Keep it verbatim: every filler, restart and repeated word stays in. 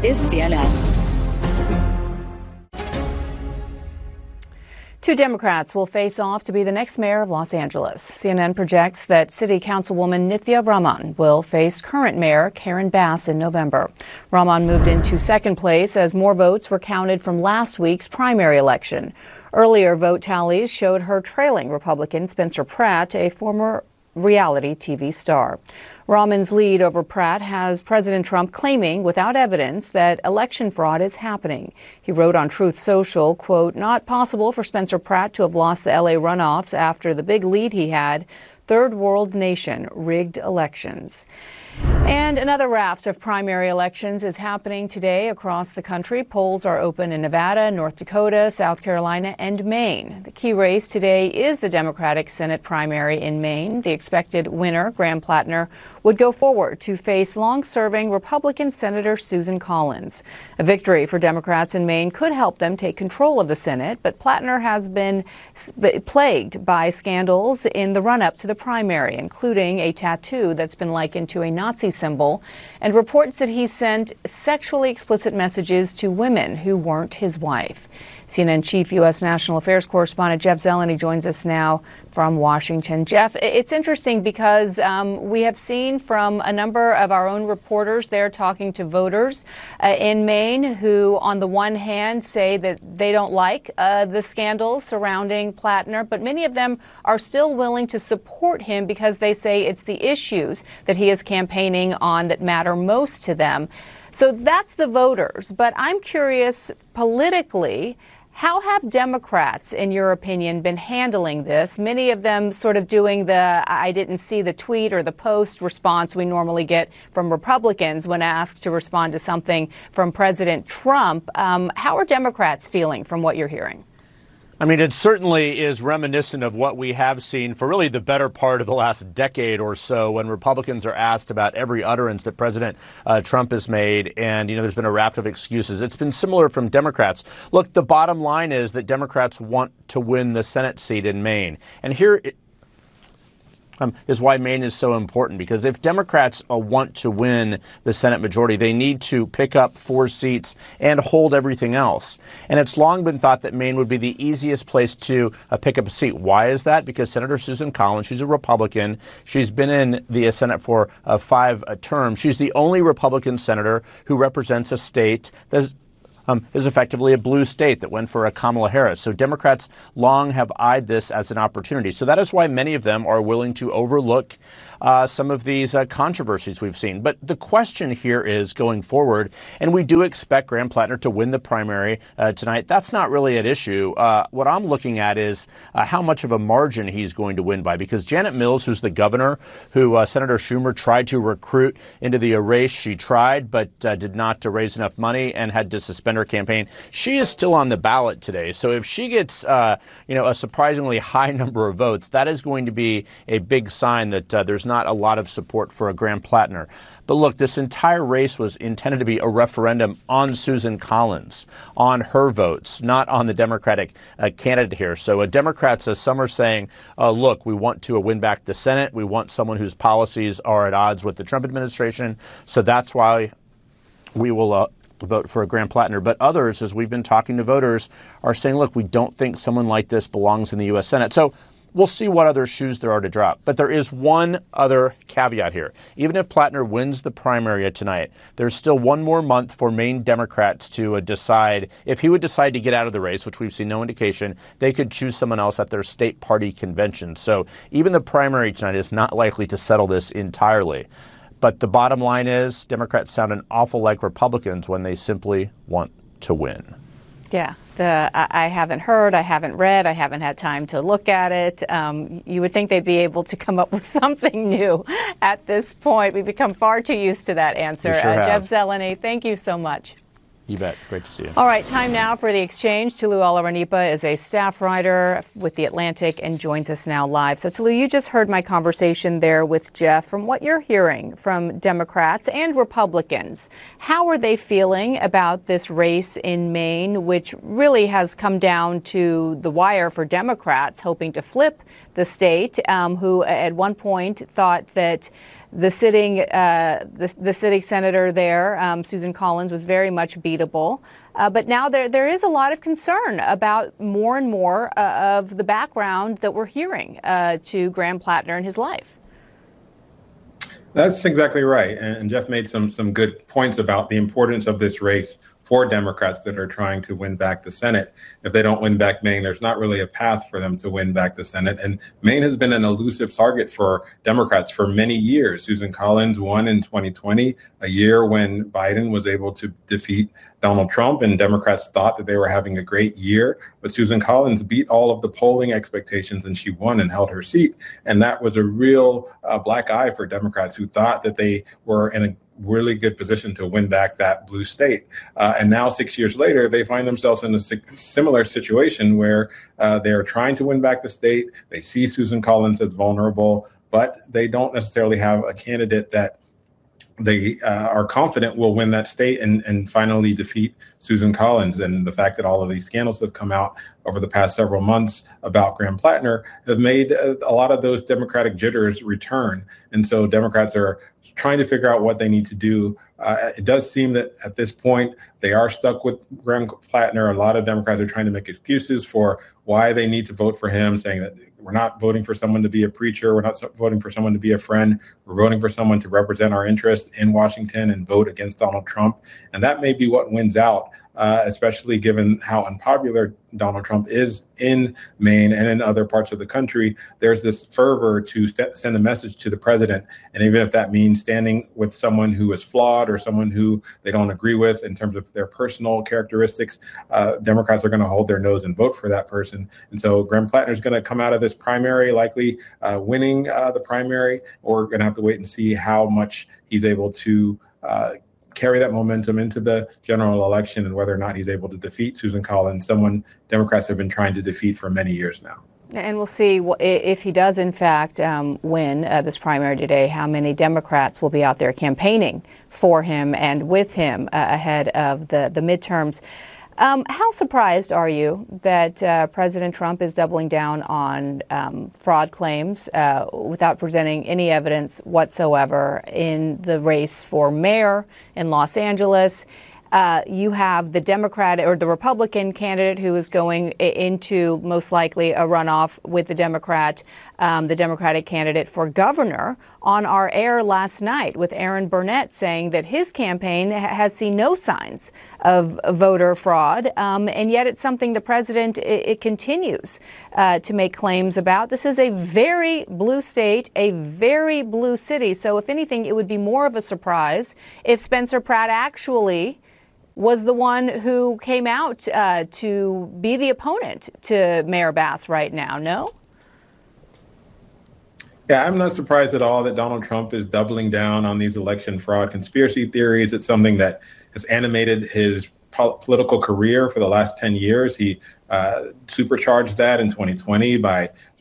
is C N N. Two Democrats will face off to be the next mayor of Los Angeles. C N N projects that City Councilwoman Nithya Raman will face current mayor Karen Bass in November. Raman moved into second place as more votes were counted from last week's primary election. Earlier vote tallies showed her trailing Republican Spencer Pratt, a former reality T V star. Raman's lead over Pratt has President Trump claiming without evidence that election fraud is happening. He wrote on Truth Social, quote, "Not possible for Spencer Pratt to have lost the L A runoffs after the big lead he had. Third world nation rigged elections." And another raft of primary elections is happening today across the country. Polls are open in Nevada, North Dakota, South Carolina, and Maine. The key race today is the Democratic Senate primary in Maine. The expected winner, Graham Plattner, would go forward to face long-serving Republican Senator Susan Collins. A victory for Democrats in Maine could help them take control of the Senate, but Plattner has been plagued by scandals in the run-up to the primary, including a tattoo that's been likened to a Nazi symbol and reports that he sent sexually explicit messages to women who weren't his wife. C N N Chief U S National Affairs Correspondent Jeff Zeleny joins us now from Washington. Jeff, it's interesting because um, we have seen from a number of our own reporters there talking to voters uh, in Maine who, on the one hand, say that they don't like uh, the scandals surrounding Plattner, but many of them are still willing to support him because they say it's the issues that he is campaigning on that matter most to them. So that's the voters. But I'm curious, politically, how have Democrats, in your opinion, been handling this? Many of them sort of doing the "I didn't see the tweet" or the post response we normally get from Republicans when asked to respond to something from President Trump. Um, how are Democrats feeling from what you're hearing? I mean, it certainly is reminiscent of what we have seen for really the better part of the last decade or so when Republicans are asked about every utterance that President uh, Trump has made. And, you know, there's been a raft of excuses. It's been similar from Democrats. Look, the bottom line is that Democrats want to win the Senate seat in Maine. And here it, Um, is why Maine is so important, because if Democrats uh, want to win the Senate majority, they need to pick up four seats and hold everything else. And it's long been thought that Maine would be the easiest place to uh, pick up a seat. Why is that? Because Senator Susan Collins, she's a Republican. She's been in the Senate for uh, five uh, terms. She's the only Republican senator who represents a state that's Um, is effectively a blue state that went for a Kamala Harris. So Democrats long have eyed this as an opportunity. So that is why many of them are willing to overlook uh, some of these uh, controversies we've seen. But the question here is going forward, and we do expect Graham Plattner to win the primary uh, tonight. That's not really at issue. Uh, what I'm looking at is uh, how much of a margin he's going to win by, because Janet Mills, who's the governor, who uh, Senator Schumer tried to recruit into the race, she tried but uh, did not uh, raise enough money and had to suspend her campaign. She is still on the ballot today. So if she gets, uh, you know, a surprisingly high number of votes, that is going to be a big sign that uh, there's not a lot of support for a Graham Plattner. But look, this entire race was intended to be a referendum on Susan Collins, on her votes, not on the Democratic uh, candidate here. So uh, Democrats, as some are saying, uh, look, we want to uh, win back the Senate. We want someone whose policies are at odds with the Trump administration. So that's why we will uh, vote for a Graham Plattner. But others, as we've been talking to voters, are saying, look, we don't think someone like this belongs in the U S Senate. So we'll see what other shoes there are to drop. But there is one other caveat here. Even if Plattner wins the primary tonight, there's still one more month for Maine Democrats to uh, decide. If he would decide to get out of the race, which we've seen no indication, they could choose someone else at their state party convention. So even the primary tonight is not likely to settle this entirely. But the bottom line is Democrats sound an awful like Republicans when they simply want to win. Yeah, the I haven't heard, I haven't read, I haven't had time to look at it. Um, you would think they'd be able to come up with something new at this point. We've become far too used to that answer. Sure uh, Jeff Zeleny, thank you so much. You bet. Great to see you. All right, time now for The Exchange. Tulu Alaranipa is a staff writer with The Atlantic and joins us now live. So, Tulu, you just heard my conversation there with Jeff. From what you're hearing from Democrats and Republicans, how are they feeling about this race in Maine, which really has come down to the wire for Democrats hoping to flip the state, um, who at one point thought that the sitting uh, the, the sitting senator there, um, Susan Collins, was very much beatable. Uh, but now there there is a lot of concern about more and more uh, of the background that we're hearing uh, to Graham Plattner and his life. That's exactly right. And, and Jeff made some some good points about the importance of this race for Democrats that are trying to win back the Senate. If they don't win back Maine, there's not really a path for them to win back the Senate. And Maine has been an elusive target for Democrats for many years. Susan Collins won in twenty twenty, a year when Biden was able to defeat Donald Trump, and Democrats thought that they were having a great year. But Susan Collins beat all of the polling expectations, and she won and held her seat. And that was a real uh, black eye for Democrats who thought that they were in a really good position to win back that blue state. Uh, and now, six years later, they find themselves in a similar situation where uh, they're trying to win back the state. They see Susan Collins as vulnerable, but they don't necessarily have a candidate that they uh, are confident will win that state and, and finally defeat Susan Collins. And the fact that all of these scandals have come out over the past several months about Graham Plattner have made a, a lot of those Democratic jitters return. And so Democrats are trying to figure out what they need to do. Uh, it does seem that at this point, they are stuck with Graham Plattner. A lot of Democrats are trying to make excuses for why they need to vote for him, saying that we're not voting for someone to be a preacher. We're not voting for someone to be a friend. We're voting for someone to represent our interests in Washington and vote against Donald Trump. And that may be what wins out, uh, especially given how unpopular Donald Trump is in Maine and in other parts of the country. There's this fervor to st- send a message to the president. And even if that means standing with someone who is flawed or someone who they don't agree with in terms of their personal characteristics, uh, Democrats are going to hold their nose and vote for that person. And so Graham Plattner is going to come out of this primary likely uh, winning uh, the primary, or we're going to have to wait and see how much he's able to uh, carry that momentum into the general election and whether or not he's able to defeat Susan Collins, someone Democrats have been trying to defeat for many years now. And we'll see if he does, in fact, um, win uh, this primary today, how many Democrats will be out there campaigning for him and with him uh, ahead of the, the midterms. Um, how surprised are you that uh, President Trump is doubling down on um, fraud claims uh, without presenting any evidence whatsoever in the race for mayor in Los Angeles? Uh, you have the Democrat or the Republican candidate who is going into most likely a runoff with the Democrat, um, the Democratic candidate for governor, on our air last night with Aaron Burnett saying that his campaign ha- has seen no signs of voter fraud. Um, and yet it's something the president it, it continues uh, to make claims about. This is a very blue state, a very blue city. So if anything, it would be more of a surprise if Spencer Pratt actually was the one who came out uh, to be the opponent to Mayor Bass right now, no? Yeah, I'm not surprised at all that Donald Trump is doubling down on these election fraud conspiracy theories. It's something that has animated his pol- political career for the last ten years. He uh, supercharged that in twenty twenty by